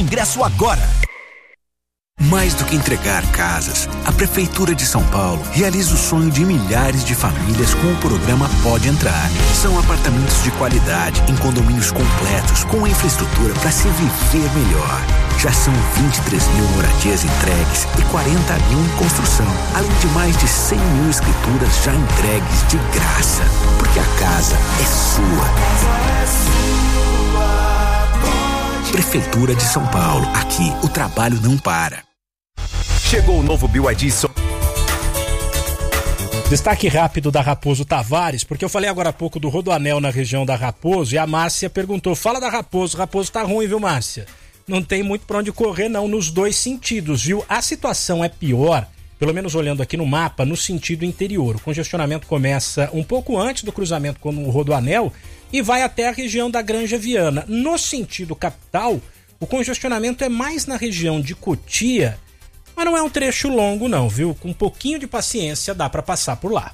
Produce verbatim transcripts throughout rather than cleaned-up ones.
ingresso agora. Mais do que entregar casas, a Prefeitura de São Paulo realiza o sonho de milhares de famílias com o programa Pode Entrar. São apartamentos de qualidade, em condomínios completos, com infraestrutura para se viver melhor. Já são vinte e três mil moradias entregues e quarenta mil em construção, além de mais de cem mil escrituras já entregues de graça. Porque a casa é sua. Prefeitura de São Paulo. Aqui, o trabalho não para. Chegou o novo B Y D. So... Destaque rápido da Raposo Tavares, porque eu falei agora há pouco do Rodoanel na região da Raposo e a Márcia perguntou, fala da Raposo, Raposo tá ruim, viu, Márcia? Não tem muito pra onde correr não, nos dois sentidos, viu? A situação é pior, pelo menos olhando aqui no mapa, no sentido interior. O congestionamento começa um pouco antes do cruzamento com o Rodoanel e vai até a região da Granja Viana. No sentido capital, o congestionamento é mais na região de Cotia, mas não é um trecho longo não, viu? Com um pouquinho de paciência dá para passar por lá.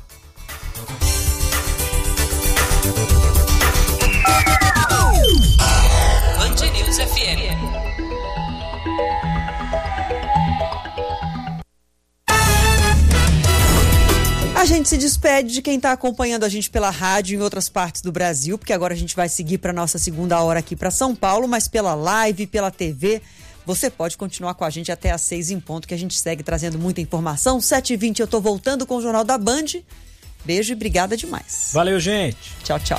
Band News F M. A gente se despede de quem está acompanhando a gente pela rádio em outras partes do Brasil, porque agora a gente vai seguir para nossa segunda hora aqui para São Paulo, mas pela live, pela T V... Você pode continuar com a gente até às seis em ponto, que a gente segue trazendo muita informação. sete e vinte eu tô voltando com o Jornal da Band. Beijo e obrigada demais. Valeu, gente. Tchau, tchau.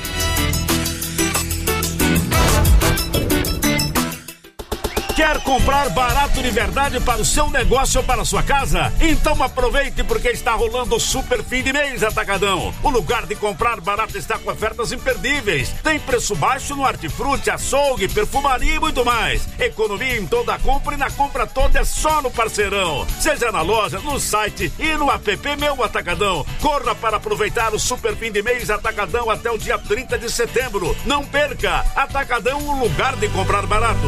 Quer comprar barato de verdade para o seu negócio ou para a sua casa? Então aproveite porque está rolando o Super Fim de Mês Atacadão. O lugar de comprar barato está com ofertas imperdíveis. Tem preço baixo no hortifruti, açougue, perfumaria e muito mais. Economia em toda a compra e na compra toda é só no Parceirão. Seja na loja, no site e no app Meu Atacadão. Corra para aproveitar o Super Fim de Mês Atacadão até o dia trinta de setembro. Não perca! Atacadão, o lugar de comprar barato.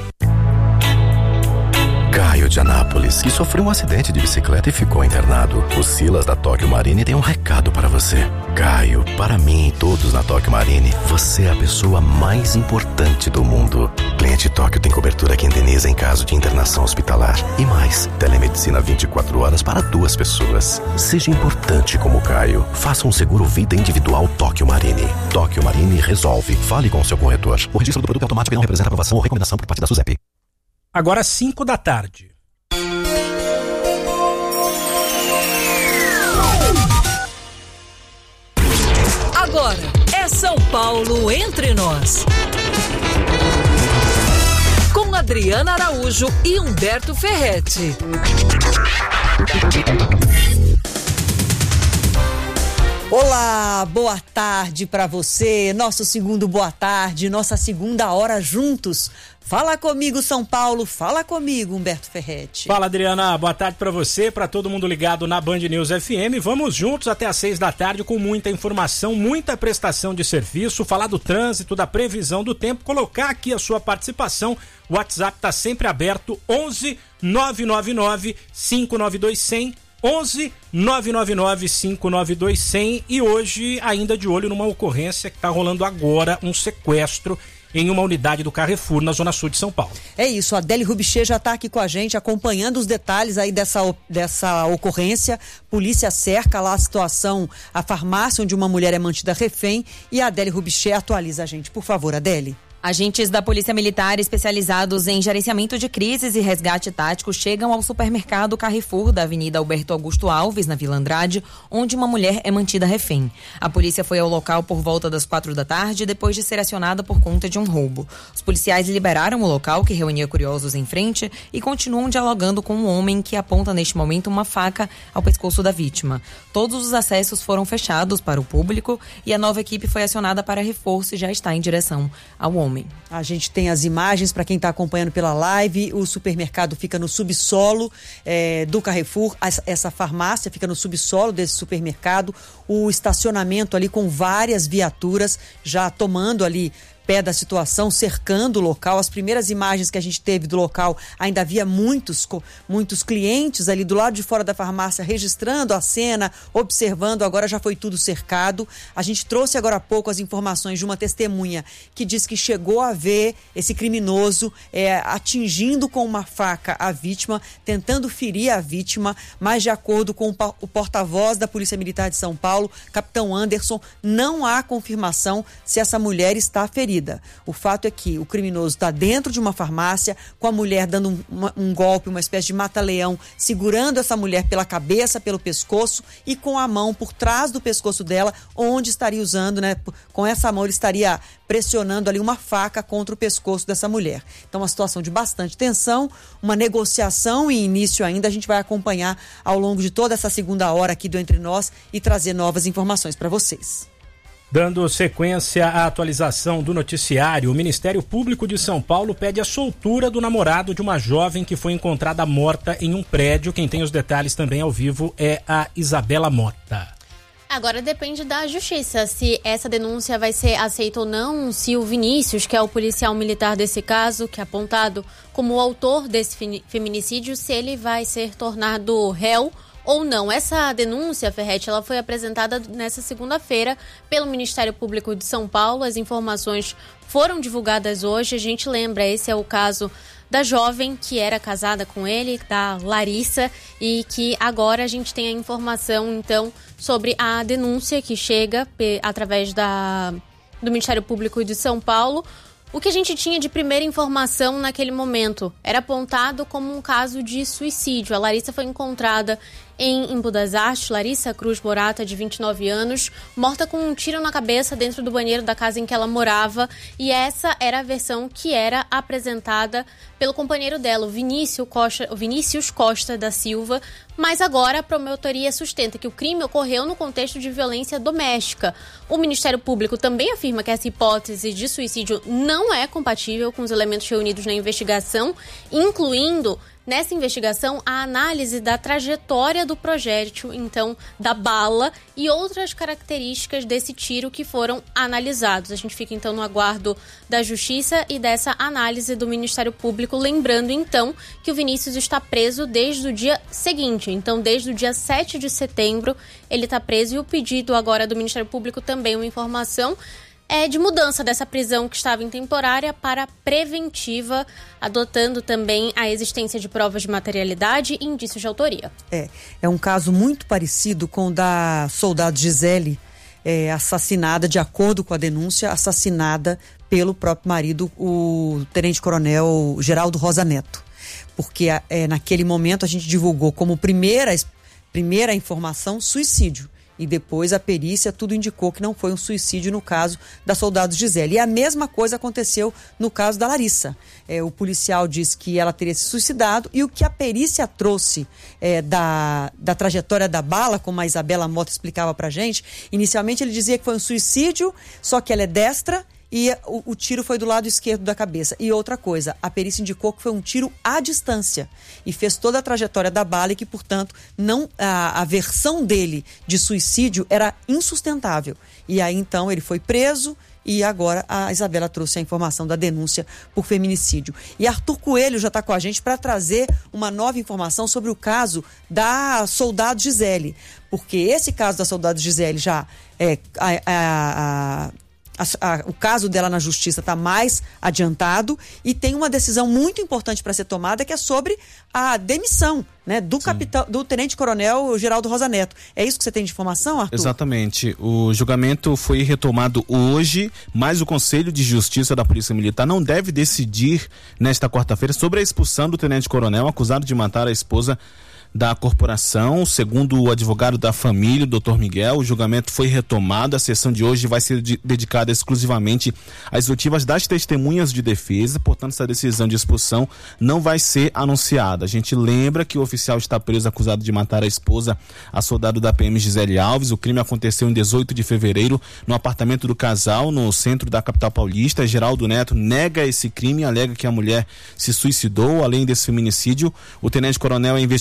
Caio de Anápolis, que sofreu um acidente de bicicleta e ficou internado. O Silas da Tóquio Marine tem um recado para você. Caio, para mim e todos na Tóquio Marine, você é a pessoa mais importante do mundo. Cliente Tóquio tem cobertura que indeniza em caso de internação hospitalar. E mais, telemedicina vinte e quatro horas para duas pessoas. Seja importante como Caio. Faça um seguro vida individual Tóquio Marine. Tóquio Marine resolve. Fale com o seu corretor. O registro do produto é automático e não representa aprovação ou recomendação por parte da SUSEP. Agora cinco da tarde. Agora é São Paulo entre nós. Com Adriana Araújo e Humberto Ferretti. Olá, boa tarde para você. Nosso segundo boa tarde, nossa segunda hora juntos. Fala comigo, São Paulo. Fala comigo, Humberto Ferretti. Fala, Adriana. Boa tarde para você, para todo mundo ligado na Band News F M. Vamos juntos até às seis da tarde com muita informação, muita prestação de serviço, falar do trânsito, da previsão do tempo, colocar aqui a sua participação. O WhatsApp está sempre aberto, onze nove nove nove cinco nove dois zero zero. onze nove nove nove cinco nove dois zero zero. E hoje ainda de olho numa ocorrência que está rolando agora, um sequestro em uma unidade do Carrefour na Zona Sul de São Paulo. É isso, a Adélie Rubichê já está aqui com a gente, acompanhando os detalhes aí dessa, dessa ocorrência. Polícia cerca lá a situação, a farmácia onde uma mulher é mantida refém, e a Adélie Rubichê atualiza a gente. Por favor, Adélie. Agentes da Polícia Militar especializados em gerenciamento de crises e resgate tático chegam ao supermercado Carrefour da Avenida Alberto Augusto Alves, na Vila Andrade, onde uma mulher é mantida refém. A polícia foi ao local por volta das quatro da tarde, depois de ser acionada por conta de um roubo. Os policiais liberaram o local, que reunia curiosos em frente, e continuam dialogando com um homem que aponta neste momento uma faca ao pescoço da vítima. Todos os acessos foram fechados para o público e a nova equipe foi acionada para reforço e já está em direção ao homem. A gente tem as imagens para quem está acompanhando pela live. O supermercado fica no subsolo é, do Carrefour. Essa farmácia fica no subsolo desse supermercado. O estacionamento ali com várias viaturas já tomando ali pé da situação, cercando o local. As primeiras imagens que a gente teve do local, ainda havia muitos, muitos clientes ali do lado de fora da farmácia registrando a cena, observando. Agora já foi tudo cercado. A gente trouxe agora há pouco as informações de uma testemunha que diz que chegou a ver esse criminoso é, atingindo com uma faca a vítima, tentando ferir a vítima, mas de acordo com o porta-voz da Polícia Militar de São Paulo, capitão Anderson, não há confirmação se essa mulher está ferida. O fato é que o criminoso está dentro de uma farmácia, com a mulher dando um, uma, um golpe, uma espécie de mata-leão, segurando essa mulher pela cabeça, pelo pescoço, e com a mão por trás do pescoço dela, onde estaria usando, né? Com essa mão ele estaria pressionando ali uma faca contra o pescoço dessa mulher. Então, uma situação de bastante tensão, uma negociação em início ainda. A gente vai acompanhar ao longo de toda essa segunda hora aqui do Entre Nós e trazer novas informações para vocês. Dando sequência à atualização do noticiário, o Ministério Público de São Paulo pede a soltura do namorado de uma jovem que foi encontrada morta em um prédio. Quem tem os detalhes também ao vivo é a Isabela Mota. Agora depende da justiça, se essa denúncia vai ser aceita ou não, se o Vinícius, que é o policial militar desse caso, que é apontado como o autor desse feminicídio, se ele vai ser tornado réu ou não. Essa denúncia, Ferretti, ela foi apresentada nessa segunda-feira pelo Ministério Público de São Paulo. As informações foram divulgadas hoje. A gente lembra, esse é o caso da jovem que era casada com ele, da Larissa, e que agora a gente tem a informação, então, sobre a denúncia que chega pe- através da, do Ministério Público de São Paulo. O que a gente tinha de primeira informação naquele momento era apontado como um caso de suicídio. A Larissa foi encontrada em Embu das Artes, Larissa Cruz Borata, de vinte e nove anos, morta com um tiro na cabeça dentro do banheiro da casa em que ela morava, e essa era a versão que era apresentada pelo companheiro dela, o Vinícius Costa, o Vinícius Costa da Silva, mas agora a promotoria sustenta que o crime ocorreu no contexto de violência doméstica. O Ministério Público também afirma que essa hipótese de suicídio não é compatível com os elementos reunidos na investigação, incluindo nessa investigação a análise da trajetória do projétil, então da bala, e outras características desse tiro que foram analisados. A gente fica então no aguardo da Justiça e dessa análise do Ministério Público, lembrando então que o Vinícius está preso desde o dia seguinte, então desde o dia sete de setembro ele está preso, e o pedido agora do Ministério Público também, uma informação, é de mudança dessa prisão que estava em temporária para preventiva, adotando também a existência de provas de materialidade e indícios de autoria. É, é um caso muito parecido com o da soldado Gisele, é, assassinada, de acordo com a denúncia, assassinada pelo próprio marido, o tenente-coronel Geraldo Rosa Neto. Porque é, naquele momento a gente divulgou como primeira, primeira informação suicídio. E depois a perícia tudo indicou que não foi um suicídio no caso da soldado Gisele. E a mesma coisa aconteceu no caso da Larissa. É, o policial disse que ela teria se suicidado, e o que a perícia trouxe é, da, da trajetória da bala, como a Isabela Mota explicava pra gente, inicialmente ele dizia que foi um suicídio, só que ela é destra, e o, o tiro foi do lado esquerdo da cabeça. E outra coisa, a perícia indicou que foi um tiro à distância e fez toda a trajetória da bala, e que, portanto, não, a, a versão dele de suicídio era insustentável. E aí, então, ele foi preso, e agora a Isabela trouxe a informação da denúncia por feminicídio. E Arthur Coelho já está com a gente para trazer uma nova informação sobre o caso da soldado Gisele. Porque esse caso da soldado Gisele já é... A, a, a, A, a, o caso dela na justiça está mais adiantado, e tem uma decisão muito importante para ser tomada, que é sobre a demissão, né, do capitão, do tenente-coronel Geraldo Rosa Neto. É isso que você tem de informação, Arthur? Exatamente. O julgamento foi retomado hoje, mas o Conselho de Justiça da Polícia Militar não deve decidir nesta quarta-feira sobre a expulsão do tenente-coronel acusado de matar a esposa da corporação. Segundo o advogado da família, o doutor Miguel, o julgamento foi retomado. A sessão de hoje vai ser de, dedicada exclusivamente às oitivas das testemunhas de defesa, portanto essa decisão de expulsão não vai ser anunciada. A gente lembra que o oficial está preso acusado de matar a esposa, a soldado da P M Gisele Alves. O crime aconteceu em dezoito de fevereiro no apartamento do casal, no centro da capital paulista. Geraldo Neto nega esse crime e alega que a mulher se suicidou. Além desse feminicídio, o tenente-coronel é investigado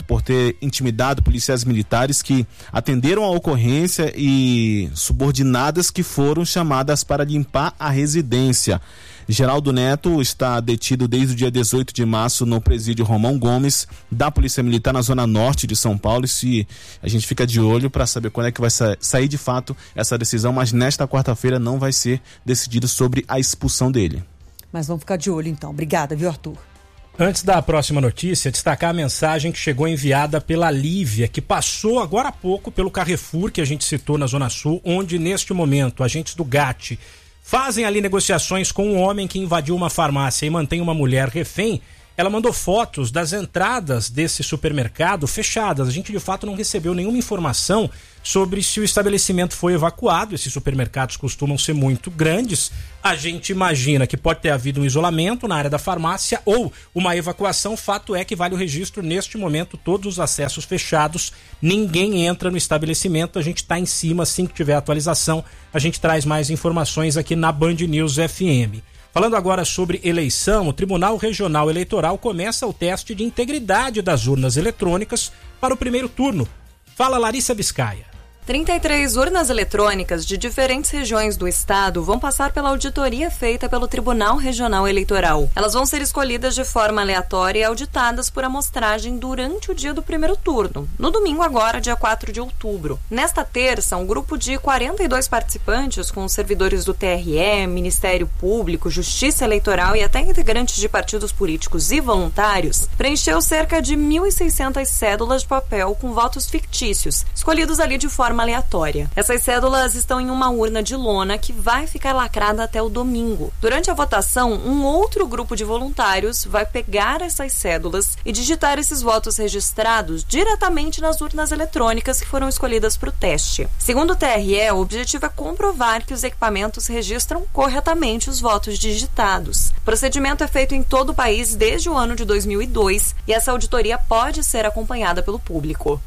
por ter intimidado policiais militares que atenderam a ocorrência e subordinadas que foram chamadas para limpar a residência. Geraldo Neto está detido desde o dia dezoito de março no presídio Romão Gomes da Polícia Militar na zona norte de São Paulo, e se a gente fica de olho para saber quando é que vai sa- sair de fato essa decisão, mas nesta quarta-feira não vai ser decidido sobre a expulsão dele. Mas vamos ficar de olho então. Obrigada, viu, Arthur? Antes da próxima notícia, destacar a mensagem que chegou enviada pela Lívia, que passou agora há pouco pelo Carrefour, que a gente citou na Zona Sul, onde neste momento agentes do G A T fazem ali negociações com um homem que invadiu uma farmácia e mantém uma mulher refém. Ela mandou fotos das entradas desse supermercado fechadas. A gente de fato não recebeu nenhuma informação sobre se o estabelecimento foi evacuado. Esses supermercados costumam ser muito grandes. A gente imagina que pode ter havido um isolamento na área da farmácia ou uma evacuação. Fato é que vale o registro, neste momento, todos os acessos fechados. Ninguém entra no estabelecimento. A gente está em cima, assim que tiver atualização, a gente traz mais informações aqui na Band News F M. Falando agora sobre eleição, o Tribunal Regional Eleitoral começa o teste de integridade das urnas eletrônicas para o primeiro turno. Fala, Larissa Biscaia. trinta e três urnas eletrônicas de diferentes regiões do estado vão passar pela auditoria feita pelo Tribunal Regional Eleitoral. Elas vão ser escolhidas de forma aleatória e auditadas por amostragem durante o dia do primeiro turno, no domingo agora, dia quatro de outubro. Nesta terça, um grupo de quarenta e dois participantes, com servidores do T R E, Ministério Público, Justiça Eleitoral e até integrantes de partidos políticos e voluntários, preencheu cerca de mil e seiscentas cédulas de papel com votos fictícios, escolhidos ali de forma aleatória. Essas cédulas estão em uma urna de lona que vai ficar lacrada até o domingo. Durante a votação, um outro grupo de voluntários vai pegar essas cédulas e digitar esses votos registrados diretamente nas urnas eletrônicas que foram escolhidas para o teste. Segundo o T R E, o objetivo é comprovar que os equipamentos registram corretamente os votos digitados. O procedimento é feito em todo o país desde o ano de dois mil e dois e essa auditoria pode ser acompanhada pelo público.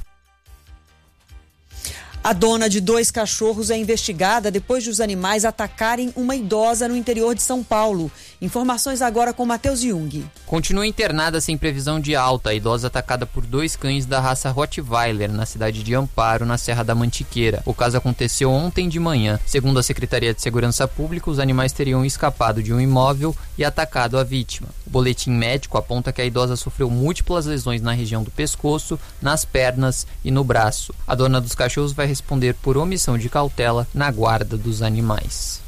A dona de dois cachorros é investigada depois de os animais atacarem uma idosa no interior de São Paulo. Informações agora com Matheus Jung. Continua internada sem previsão de alta, a idosa atacada por dois cães da raça Rottweiler na cidade de Amparo, na Serra da Mantiqueira. O caso aconteceu ontem de manhã. Segundo a Secretaria de Segurança Pública, os animais teriam escapado de um imóvel e atacado a vítima. O boletim médico aponta que a idosa sofreu múltiplas lesões na região do pescoço, nas pernas e no braço. A dona dos cachorros vai responder por omissão de cautela na guarda dos animais.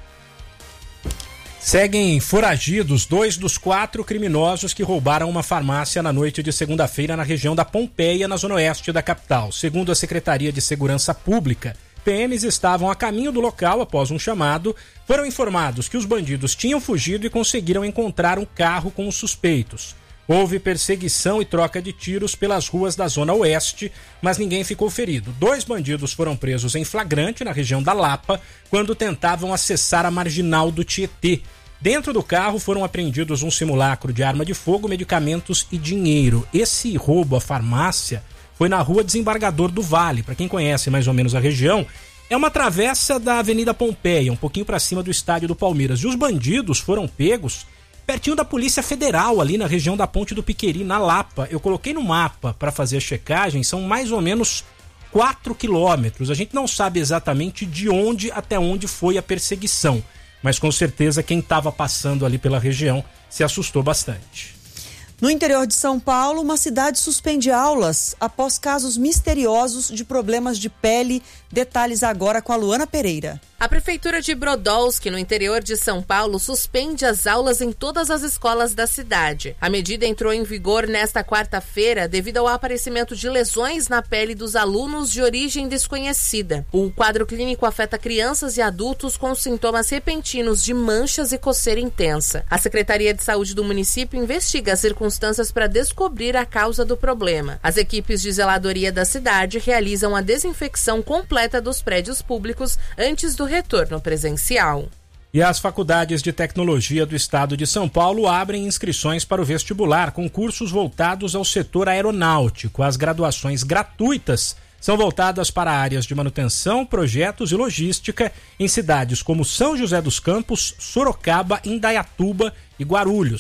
Seguem foragidos dois dos quatro criminosos que roubaram uma farmácia na noite de segunda-feira na região da Pompeia, na zona oeste da capital. Segundo a Secretaria de Segurança Pública, P Ms estavam a caminho do local após um chamado. Foram informados que os bandidos tinham fugido e conseguiram encontrar um carro com os suspeitos. Houve perseguição e troca de tiros pelas ruas da zona oeste, mas ninguém ficou ferido. Dois bandidos foram presos em flagrante na região da Lapa, quando tentavam acessar a marginal do Tietê. Dentro do carro foram apreendidos um simulacro de arma de fogo, medicamentos e dinheiro. Esse roubo à farmácia foi na rua Desembargador do Vale. Para quem conhece mais ou menos a região, é uma travessa da Avenida Pompeia, um pouquinho para cima do estádio do Palmeiras. E os bandidos foram pegos pertinho da Polícia Federal, ali na região da Ponte do Piqueri, na Lapa. Eu coloquei no mapa para fazer a checagem, são mais ou menos quatro quilômetros. A gente não sabe exatamente de onde até onde foi a perseguição, mas com certeza quem estava passando ali pela região se assustou bastante. No interior de São Paulo, uma cidade suspende aulas após casos misteriosos de problemas de pele. Detalhes agora com a Luana Pereira. A Prefeitura de Brodowski, no interior de São Paulo, suspende as aulas em todas as escolas da cidade. A medida entrou em vigor nesta quarta-feira devido ao aparecimento de lesões na pele dos alunos de origem desconhecida. O quadro clínico afeta crianças e adultos com sintomas repentinos de manchas e coceira intensa. A Secretaria de Saúde do município investiga as circunstâncias para descobrir a causa do problema. As equipes de zeladoria da cidade realizam a desinfecção completa dos prédios públicos antes do retorno presencial. E as faculdades de tecnologia do estado de São Paulo abrem inscrições para o vestibular com cursos voltados ao setor aeronáutico. As graduações gratuitas são voltadas para áreas de manutenção, projetos e logística em cidades como São José dos Campos, Sorocaba, Indaiatuba e Guarulhos.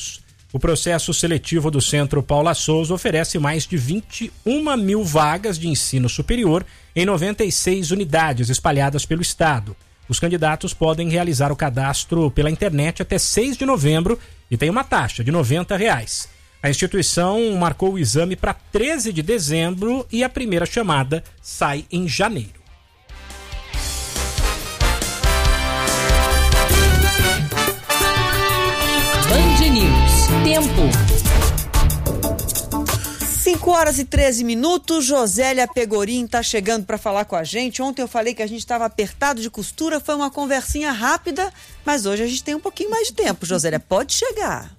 O processo seletivo do Centro Paula Souza oferece mais de vinte e uma mil vagas de ensino superior em noventa e seis unidades espalhadas pelo estado. Os candidatos podem realizar o cadastro pela internet até seis de novembro e tem uma taxa de noventa reais. A instituição marcou o exame para treze de dezembro e a primeira chamada sai em janeiro. Band News. Tempo. cinco horas e treze minutos, Josélia Pegorim tá chegando para falar com a gente. Ontem eu falei que a gente estava apertado de costura, foi uma conversinha rápida, mas hoje a gente tem um pouquinho mais de tempo. Josélia, pode chegar.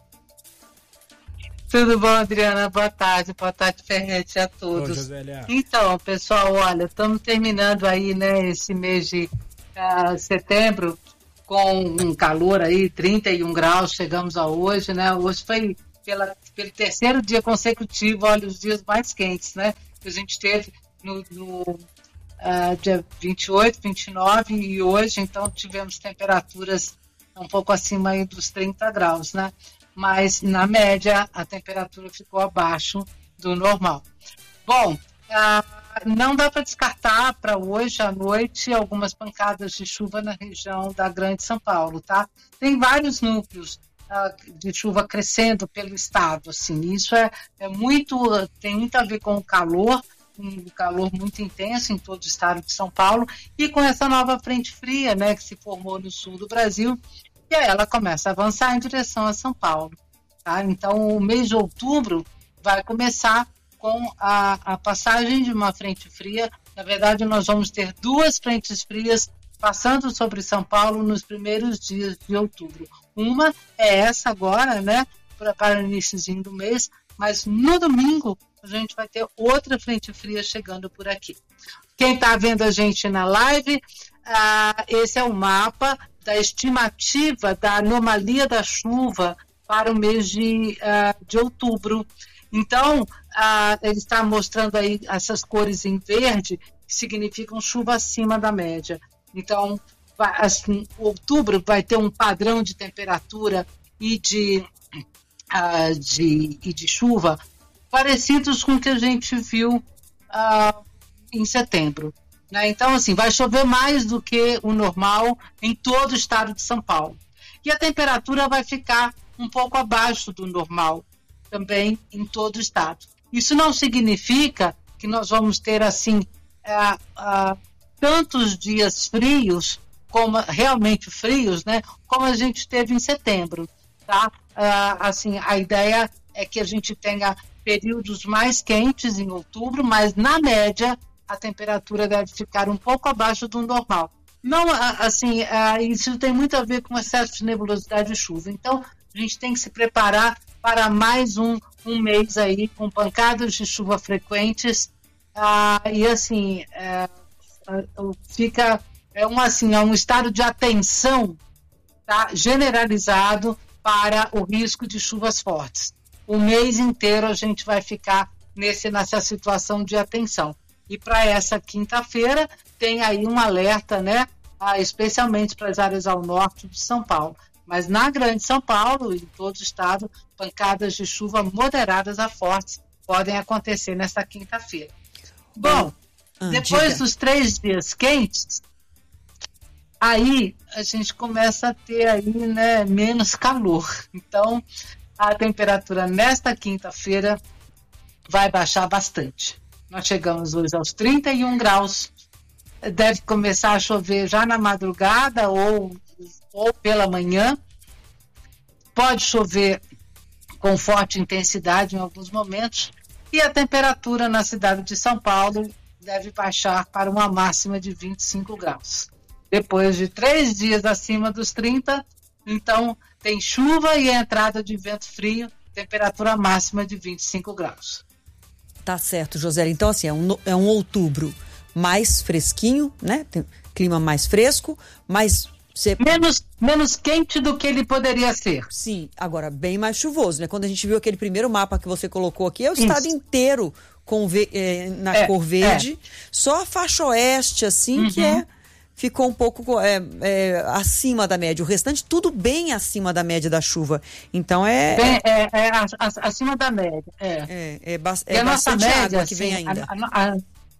Tudo bom, Adriana? Boa tarde, boa tarde, Ferretti, a todos. Oi, então, pessoal, olha, estamos terminando aí, né, esse mês de uh, setembro com um calor aí, trinta e um graus, chegamos a hoje, né, hoje foi pela, pelo terceiro dia consecutivo, olha, os dias mais quentes, né, que a gente teve no, no uh, dia vinte e oito, vinte e nove e hoje, então tivemos temperaturas um pouco acima aí dos trinta graus, né, mas na média a temperatura ficou abaixo do normal. Bom, ah, não dá para descartar para hoje à noite algumas pancadas de chuva na região da Grande São Paulo, tá? Tem vários núcleos ah, de chuva crescendo pelo estado, assim, isso é, é muito, tem muito a ver com o calor, um calor muito intenso em todo o estado de São Paulo e com essa nova frente fria, né, que se formou no sul do Brasil. E aí ela começa a avançar em direção a São Paulo. Tá? Então, o mês de outubro vai começar com a, a passagem de uma frente fria. Na verdade, nós vamos ter duas frentes frias passando sobre São Paulo nos primeiros dias de outubro. Uma é essa agora, né, para, para o iníciozinho do mês, mas no domingo a gente vai ter outra frente fria chegando por aqui. Quem está vendo a gente na live, ah, esse é o mapa da estimativa da anomalia da chuva para o mês de, uh, de outubro. Então, uh, ele está mostrando aí essas cores em verde, que significam chuva acima da média. Então, vai, assim, outubro vai ter um padrão de temperatura e de, uh, de, e de chuva parecidos com o que a gente viu uh, em setembro. Né? Então, assim, vai chover mais do que o normal em todo o estado de São Paulo. E a temperatura vai ficar um pouco abaixo do normal também em todo o estado. Isso não significa que nós vamos ter, assim, é, é, tantos dias frios, como realmente frios, né, como a gente teve em setembro. Tá? É, assim, a ideia é que a gente tenha períodos mais quentes em outubro, mas, na média, a temperatura deve ficar um pouco abaixo do normal. Não, assim, isso tem muito a ver com excesso de nebulosidade e chuva. Então, a gente tem que se preparar para mais um, um mês aí, com pancadas de chuva frequentes. Ah, e, assim, é, fica é um, assim, é um estado de atenção, tá, generalizado para o risco de chuvas fortes. O mês inteiro a gente vai ficar nesse, nessa situação de atenção. E para essa quinta-feira tem aí um alerta, né, ah, especialmente para as áreas ao norte de São Paulo. Mas na Grande São Paulo e em todo o estado, pancadas de chuva moderadas a fortes podem acontecer nesta quinta-feira. Bom, ah, depois diga. dos três dias quentes, aí a gente começa a ter aí, né, menos calor. Então, a temperatura nesta quinta-feira vai baixar bastante. Nós chegamos hoje aos trinta e um graus, deve começar a chover já na madrugada ou, ou pela manhã. Pode chover com forte intensidade em alguns momentos e a temperatura na cidade de São Paulo deve baixar para uma máxima de vinte e cinco graus. Depois de três dias acima dos trinta, então tem chuva e a entrada de vento frio, temperatura máxima de vinte e cinco graus. Tá certo, Josélia. Então, assim, é um, é um outubro mais fresquinho, né? Tem clima mais fresco, mas... Você... Menos, menos quente do que ele poderia ser. Sim, agora bem mais chuvoso, né? Quando a gente viu aquele primeiro mapa que você colocou aqui, é o Isso. estado inteiro com ve- eh, na é, cor verde. É. Só a faixa oeste, assim, uhum. que é ficou um pouco é, é, acima da média. O restante, tudo bem acima da média da chuva. Então é... Bem, é, é, é acima da média. É, é, é, ba é a nossa média água assim, que vem ainda. A, a, a,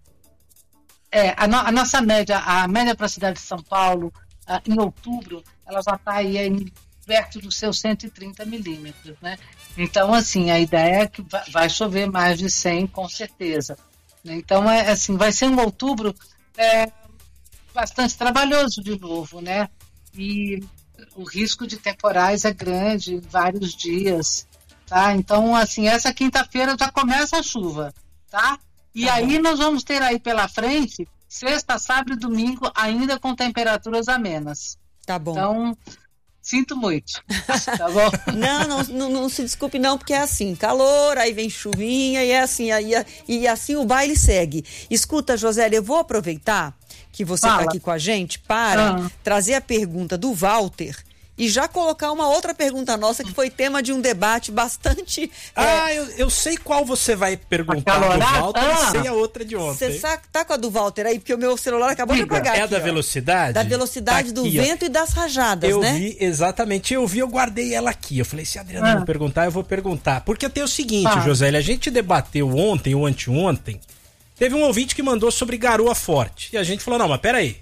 é, a, no, a nossa média, a média para a cidade de São Paulo, a, em outubro, ela já está aí em, perto dos seus cento e trinta milímetros, né? Então, assim, a ideia é que vai chover mais de cem, com certeza. Então, é assim, vai ser um outubro é, bastante trabalhoso de novo, né? E o risco de temporais é grande, vários dias, tá? Então, assim, essa quinta-feira já começa a chuva, tá? E tá aí bom. Nós vamos ter aí pela frente, sexta, sábado e domingo, ainda com temperaturas amenas. Tá bom. Então... Sinto muito, tá bom? não, não, não, não se desculpe não, porque é assim, calor, aí vem chuvinha e é assim, aí, e assim o baile segue. Escuta, Josélia, eu vou aproveitar que você está aqui com a gente para ah. trazer a pergunta do Walter e já colocar uma outra pergunta nossa que foi tema de um debate bastante... Ah, é... eu, eu sei qual você vai perguntar do Walter ah. e sei a outra de ontem. Você sabe, tá com a do Walter aí? Porque o meu celular acabou Diga. de apagar. É aqui, da ó. velocidade? Da velocidade tá do aqui, vento ó. e das rajadas, eu né? Eu vi, exatamente. Eu vi, eu guardei ela aqui. Eu falei, se a Adriana ah. não perguntar, eu vou perguntar. Porque tem o seguinte, ah. Josélia, a gente debateu ontem ou anteontem, teve um ouvinte que mandou sobre garoa forte. E a gente falou, não, mas peraí.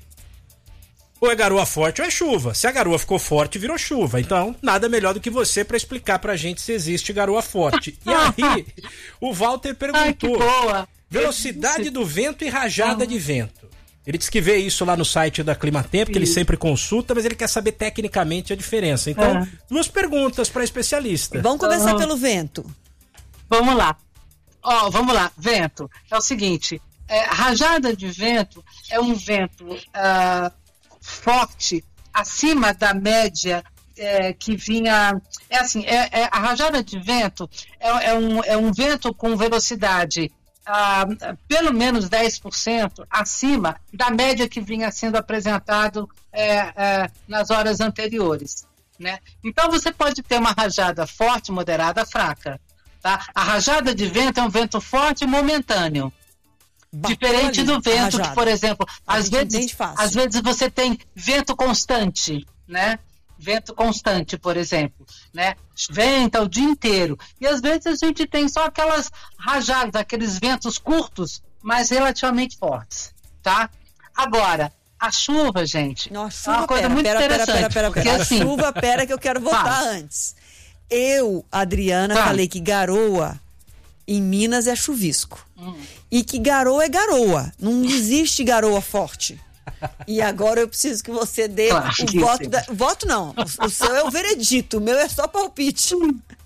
Ou é garoa forte ou é chuva. Se a garoa ficou forte, virou chuva. Então, nada melhor do que você para explicar pra gente se existe garoa forte. E aí, o Walter perguntou: Ai, velocidade do vento e rajada ah. de vento. Ele disse que vê isso lá no site da Climatempo, que ele sempre consulta, mas ele quer saber tecnicamente a diferença. Então, é. duas perguntas para especialista. Vamos começar uhum. pelo vento. Vamos lá. Ó, oh, vamos lá. Vento. É o seguinte, é, rajada de vento é um vento... Uh, forte, acima da média é, que vinha... É assim, é, é, a rajada de vento é, é, um, é um vento com velocidade ah, pelo menos dez por cento acima da média que vinha sendo apresentado é, é, nas horas anteriores, né? Então você pode ter uma rajada forte, moderada, fraca, tá? A rajada de vento é um vento forte e momentâneo. Bateu Diferente ali, do vento, que, por exemplo, às vezes, às vezes você tem vento constante, né? Vento constante, por exemplo, né? Venta o dia inteiro. E às vezes a gente tem só aquelas rajadas, aqueles ventos curtos, mas relativamente fortes, tá? Agora, a chuva, gente, Nossa, é uma coisa pera, muito pera, interessante. Pera, pera, pera, pera. Assim, a chuva, pera que eu quero voltar Fala. antes. Eu, Adriana, Fala. falei que garoa em Minas é chuvisco. Hum. E que garoa é garoa. Não existe garoa forte. E agora eu preciso que você dê claro, o voto... Da... Voto não. O, o seu é o veredito. O meu é só palpite.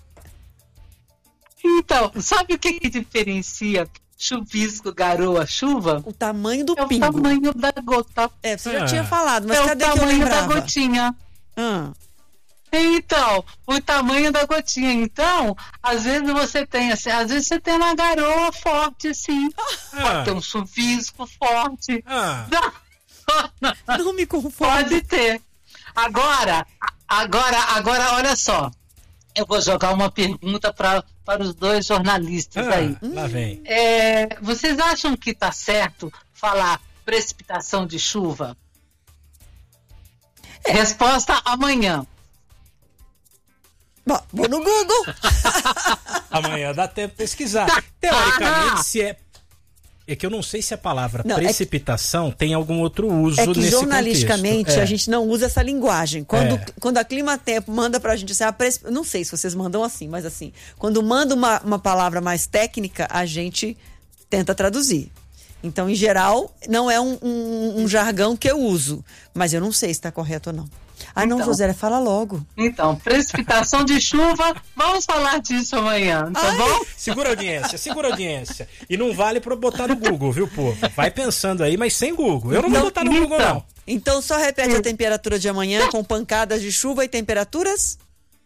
Então, sabe o que, que diferencia chuvisco, garoa, chuva? O tamanho do é pingo. É o tamanho da gota. É, você já ah. tinha falado, mas é cadê que eu lembrava? É o tamanho da gotinha. Ah. Então, o tamanho da gotinha. Então, às vezes você tem assim, às vezes você tem uma garoa forte, assim. Ah. Pode ter um chuvisco forte. Ah. Não, não me confunde. Pode ter. Agora, agora, agora, olha só. Eu vou jogar uma pergunta pra, para os dois jornalistas ah, aí. Lá vem. É, vocês acham que tá certo falar precipitação de chuva? É. Resposta amanhã. Bom, vou no Google. Amanhã dá tempo de pesquisar. Teoricamente, ah, se é... É que eu não sei se a palavra não, precipitação é que... tem algum outro uso nesse contexto. É que jornalisticamente é. a gente não usa essa linguagem. Quando, é. quando a Climatempo manda pra gente assim, a precip... não sei se vocês mandam assim, mas assim, quando manda uma, uma palavra mais técnica, a gente tenta traduzir. Então, em geral, não é um, um, um jargão que eu uso, mas eu não sei se está correto ou não. Ah, não, então, Josélia, fala logo. Então, precipitação de chuva, vamos falar disso amanhã, tá Ai. bom? Segura a audiência, segura a audiência. E não vale pra botar no Google, viu, povo? Vai pensando aí, mas sem Google. Eu não, não vou botar no então, Google, não. Então, só repete a temperatura de amanhã com pancadas de chuva e temperaturas?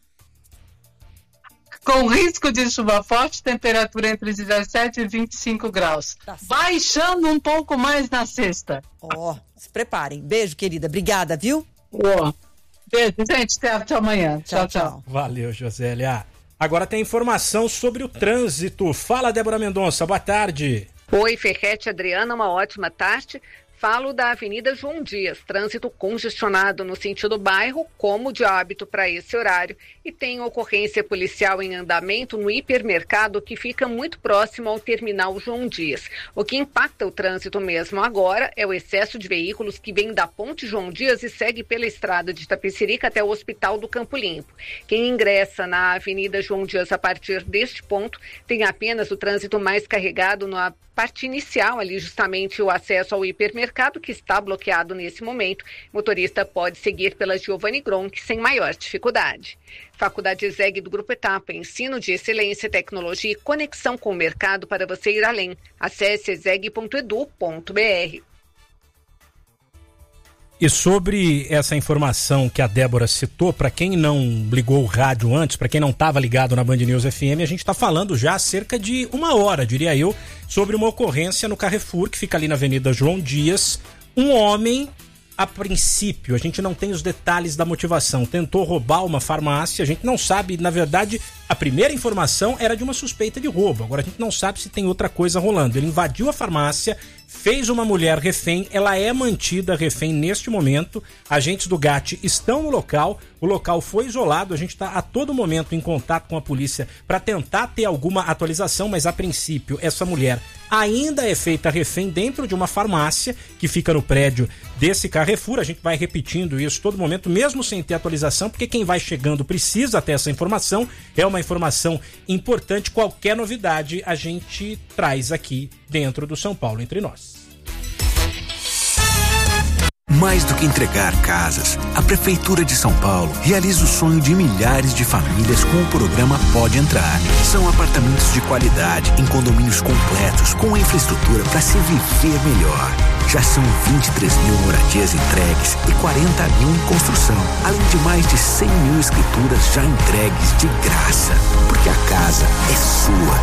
Com risco de chuva forte, temperatura entre dezessete e vinte e cinco graus. Tá baixando um pouco mais na sexta. Ó, oh, se preparem. Beijo, querida. Obrigada, viu? Ó. Oh. Beijo, gente. Até amanhã. Tchau, tchau, tchau. Valeu, Josélia. Agora tem informação sobre o trânsito. Fala, Débora Mendonça. Boa tarde. Oi, Ferrete, Adriana. Uma ótima tarde. Falo da Avenida João Dias, trânsito congestionado no sentido bairro, como de hábito para esse horário, e tem ocorrência policial em andamento no hipermercado que fica muito próximo ao terminal João Dias. O que impacta o trânsito mesmo agora é o excesso de veículos que vem da Ponte João Dias e segue pela estrada de Itapecerica até o Hospital do Campo Limpo. Quem ingressa na Avenida João Dias a partir deste ponto tem apenas o trânsito mais carregado na parte inicial, ali justamente o acesso ao hipermercado, que está bloqueado nesse momento. O motorista pode seguir pela Giovanni Gronk sem maior dificuldade. Faculdade ESEG do Grupo Etapa, ensino de excelência, tecnologia e conexão com o mercado para você ir além. Acesse exeg ponto edu ponto br. E sobre essa informação que a Débora citou, para quem não ligou o rádio antes, para quem não estava ligado na Band News F M, a gente está falando já há cerca de uma hora, diria eu, sobre uma ocorrência no Carrefour, que fica ali na Avenida João Dias. Um homem, a princípio, a gente não tem os detalhes da motivação, tentou roubar uma farmácia, a gente não sabe, na verdade, a primeira informação era de uma suspeita de roubo, agora a gente não sabe se tem outra coisa rolando. Ele invadiu a farmácia, fez uma mulher refém, ela é mantida refém neste momento, agentes do G A T estão no local, o local foi isolado, a gente está a todo momento em contato com a polícia para tentar ter alguma atualização, mas a princípio essa mulher ainda é feita refém dentro de uma farmácia que fica no prédio desse Carrefour. A gente vai repetindo isso todo momento, mesmo sem ter atualização, porque quem vai chegando precisa ter essa informação, é uma informação importante. Qualquer novidade a gente traz aqui dentro do São Paulo Entre Nós. Mais do que entregar casas, a Prefeitura de São Paulo realiza o sonho de milhares de famílias com o programa Pode Entrar. São apartamentos de qualidade em condomínios completos com infraestrutura para se viver melhor. Já são vinte e três mil moradias entregues e quarenta mil em construção, além de mais de cem mil escrituras já entregues de graça, porque a casa é sua.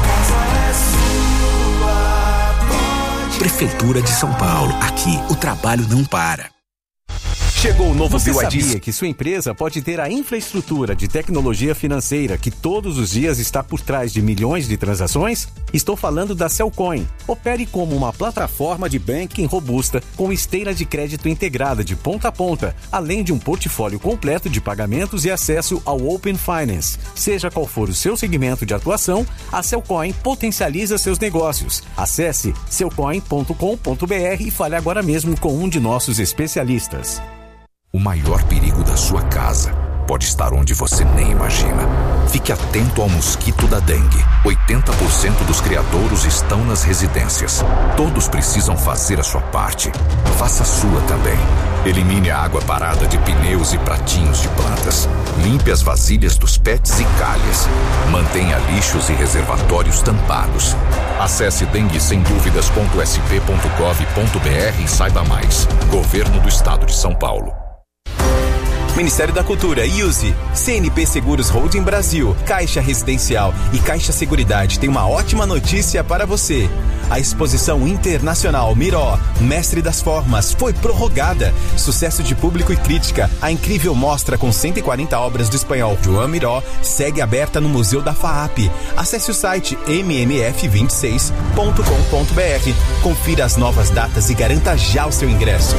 Prefeitura de São Paulo. Aqui o trabalho não para. Chegou o novo Você B Y D. sabia que sua empresa pode ter a infraestrutura de tecnologia financeira que todos os dias está por trás de milhões de transações? Estou falando da Cellcoin. Opere como uma plataforma de banking robusta com esteira de crédito integrada de ponta a ponta, além de um portfólio completo de pagamentos e acesso ao Open Finance. Seja qual for o seu segmento de atuação, a Cellcoin potencializa seus negócios. Acesse cellcoin ponto com ponto br e fale agora mesmo com um de nossos especialistas. O maior perigo da sua casa pode estar onde você nem imagina. Fique atento ao mosquito da dengue. oitenta por cento dos criadouros estão nas residências. Todos precisam fazer a sua parte. Faça a sua também. Elimine a água parada de pneus e pratinhos de plantas. Limpe as vasilhas dos pets e calhas. Mantenha lixos e reservatórios tampados. Acesse dengue sem dúvidas ponto s p ponto gov ponto br e saiba mais. Governo do Estado de São Paulo. Ministério da Cultura, I U S E, C N P Seguros Holding Brasil, Caixa Residencial e Caixa Seguridade tem uma ótima notícia para você. A exposição internacional Miró, Mestre das Formas, foi prorrogada. Sucesso de público e crítica. A incrível mostra com cento e quarenta obras do espanhol Joan Miró segue aberta no Museu da FAAP. Acesse o site m m f vinte e seis ponto com ponto br. Confira as novas datas e garanta já o seu ingresso.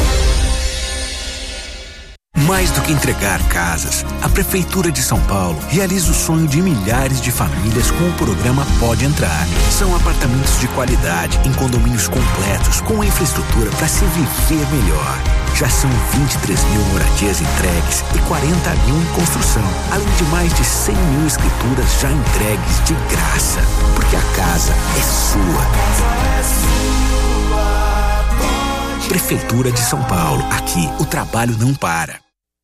Mais do que entregar casas, a Prefeitura de São Paulo realiza o sonho de milhares de famílias com o programa Pode Entrar. São apartamentos de qualidade em condomínios completos com infraestrutura para se viver melhor. Já são vinte e três mil moradias entregues e quarenta mil em construção, além de mais de cem mil escrituras já entregues de graça, porque a casa é sua. Prefeitura de São Paulo. Aqui o trabalho não para.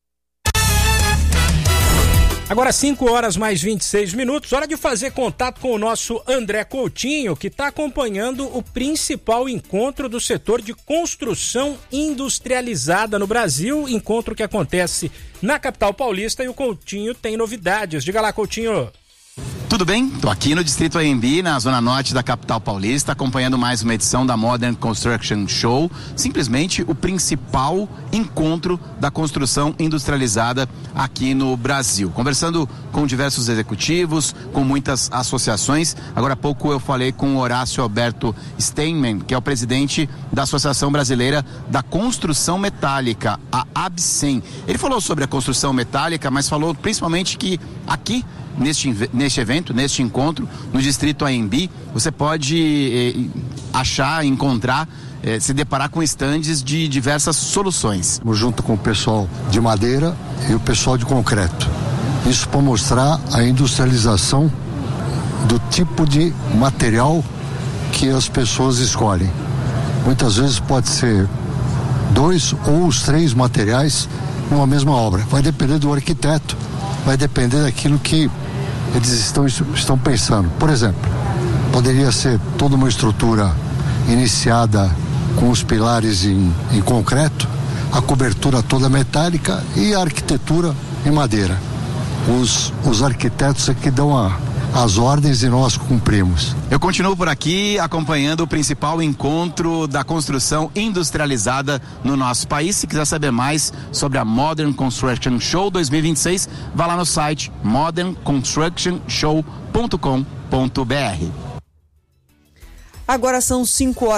Agora cinco horas mais vinte e seis minutos, hora de fazer contato com o nosso André Coutinho, que está acompanhando o principal encontro do setor de construção industrializada no Brasil, encontro que acontece na capital paulista, e o Coutinho tem novidades. Diga lá, Coutinho. Tudo tudo bem? Estou aqui no Distrito A M B, na zona norte da capital paulista, acompanhando mais uma edição da Modern Construction Show, simplesmente o principal encontro da construção industrializada aqui no Brasil. Conversando com diversos executivos, com muitas associações. Agora há pouco eu falei com o Horácio Alberto Steinman, que é o presidente da Associação Brasileira da Construção Metálica, a ABSEM. Ele falou sobre a construção metálica, mas falou principalmente que aqui Neste, neste evento, neste encontro, no Distrito A M B, você pode eh, achar, encontrar, eh, se deparar com estandes de diversas soluções. Junto com o pessoal de madeira e o pessoal de concreto. Isso para mostrar a industrialização do tipo de material que as pessoas escolhem. Muitas vezes pode ser dois ou os três materiais numa mesma obra. Vai depender do arquiteto, vai depender daquilo que eles estão, estão pensando. Por exemplo, poderia ser toda uma estrutura iniciada com os pilares em, em concreto, a cobertura toda metálica e a arquitetura em madeira. Os, os arquitetos é que dão a, as ordens e nós cumprimos. Eu continuo por aqui acompanhando o principal encontro da construção industrializada no nosso país. Se quiser saber mais sobre a Modern Construction Show dois mil e vinte e seis, vá lá no site modern construction show ponto com ponto b r. Agora são cinco horas